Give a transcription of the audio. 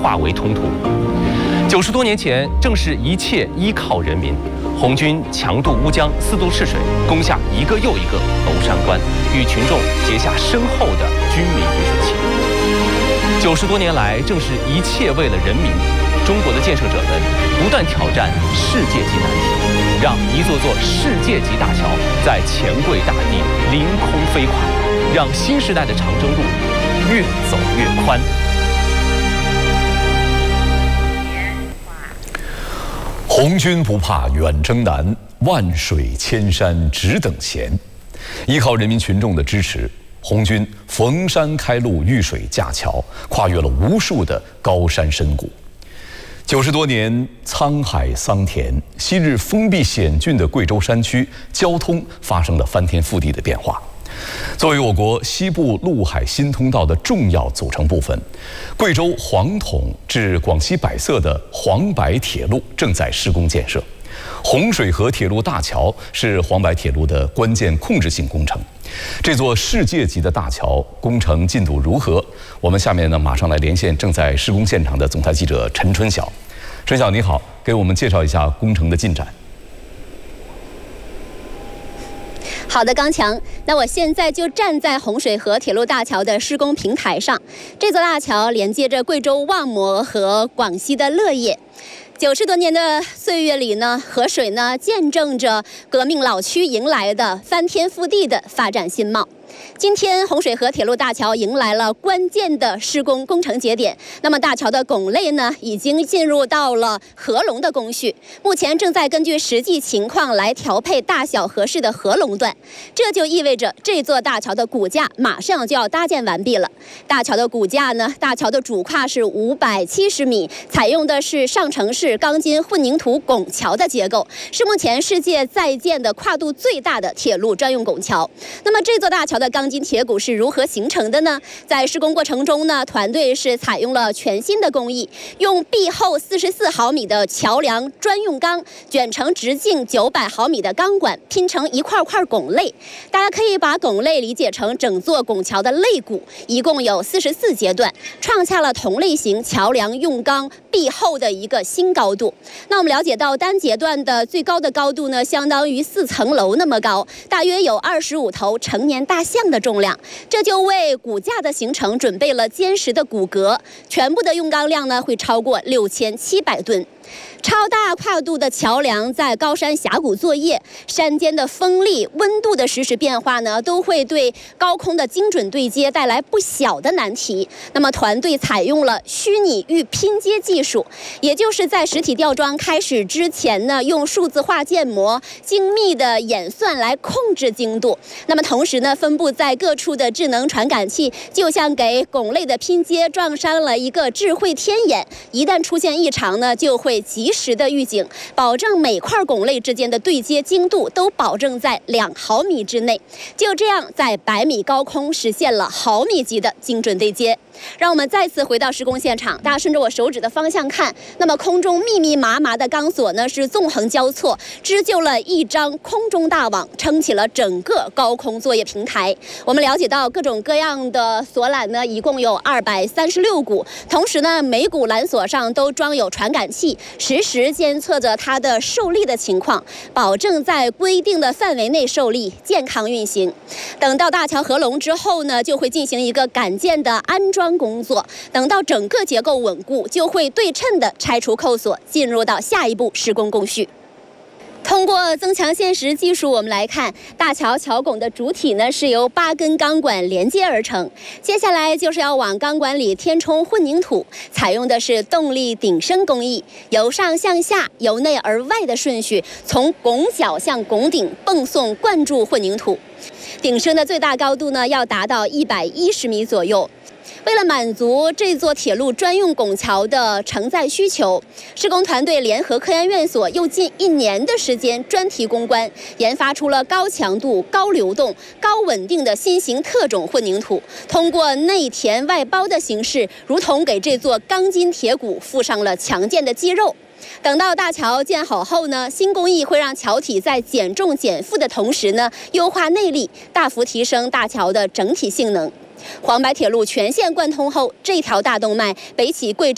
化为通途。90多年前，正是一切依靠人民，红军强渡乌江，四渡赤水，攻下一个又一个娄山关，与群众结下深厚的军民鱼水情。90多年来，正是一切为了人民，中国的建设者们不断挑战世界级难题，让一座座世界级大桥在钱柜大地凌空飞垮，让新时代的长征路越走越宽。 红军不怕远征难，万水千山只等闲。依靠人民群众的支持，红军逢山开路，遇水架桥，跨越了无数的高山深谷。90多年沧海桑田，昔日封闭险峻的贵州山区交通发生了翻天覆地的变化。作为我国西部陆海新通道的重要组成部分，贵州黄统至广西百色的黄白铁路正在施工建设。红水河铁路大桥是黄白铁路的关键控制性工程。这座世界级的大桥工程进度如何？我们下面呢马上来连线正在施工现场的总台记者陈春晓。春晓你好，给我们介绍一下工程的进展。 好的，刚强。那我现在就站在红水河铁路大桥的施工平台上。这座大桥连接着贵州望谟和广西的乐业。90多年的岁月里呢，河水呢见证着革命老区迎来的翻天覆地的发展新貌。今天红水河铁路大桥迎来了关键的施工工程节点，那么大桥的拱肋呢已经进入到了合龙的工序，目前正在根据实际情况来调配大小合适的合龙段，这就意味着这座大桥的骨架马上就要搭建完毕了。大桥的骨架呢，大桥的主跨是570米，采用的是上承式钢筋混凝土拱桥的结构，是目前世界在建的跨度最大的铁路专用拱桥。那么这座大桥的钢筋铁骨是如何形成的呢？在施工过程中呢，团队是采用了全新的工艺，用壁厚44毫米的桥梁专用钢卷成直径900毫米的钢管，拼成一块块拱肋。大家可以把拱肋理解成整座拱桥的肋骨，一共有44节段，创下了同类型桥梁用钢壁厚的一个新高度。那我们了解到，单节段的最高的高度呢，相当于4层楼那么高，大约有25头成年大象的重量，这就为骨架的形成准备了坚实的骨骼，全部的用钢量呢会超过6700吨。超大跨度的桥梁在高山峡谷作业，山间的风力、温度的实时变化呢，都会对高空的精准对接带来不小的难题。那么团队采用了虚拟预拼接技术，也就是在实体吊装开始之前呢，用数字化建模精密的演算来控制精度。那么同时呢，分布在各处的智能传感器，就像给拱肋的拼接撞上了一个智慧天眼，一旦出现异常呢，就会及时的预警，保证每块拱肋之间的对接精度都保证在2毫米之内。就这样，在100米高空实现了毫米级的精准对接。让我们再次回到施工现场，大家顺着我手指的方向看，那么空中密密麻麻的钢索呢是纵横交错，织就了一张空中大网，撑起了整个高空作业平台。我们了解到，各种各样的索缆呢一共有236股，同时呢每股缆索上都装有传感器，实时监测着它的受力的情况，保证在规定的范围内受力，健康运行。等到大桥合龙之后呢，就会进行一个赶件的安装工作，等到整个结构稳固，就会对称的拆除扣索，进入到下一步施工工序。通过增强现实技术，我们来看大桥桥拱的主体呢是由8根钢管连接而成，接下来就是要往钢管里填充混凝土，采用的是动力顶升工艺，由上向下、由内而外的顺序，从拱角向拱顶泵送灌注混凝土。顶升的最大高度呢要达到110米左右。为了满足这座铁路专用拱桥的承载需求，施工团队联合科研院所又近1年的时间专题攻关，研发出了高强度、高流动、高稳定的新型特种混凝土，通过内填外包的形式，如同给这座钢筋铁骨附上了强健的肌肉。等到大桥建好后呢，新工艺会让桥体在减重减负的同时呢，优化内力，大幅提升大桥的整体性能。黄白铁路全线贯通后，这条大动脉北起贵州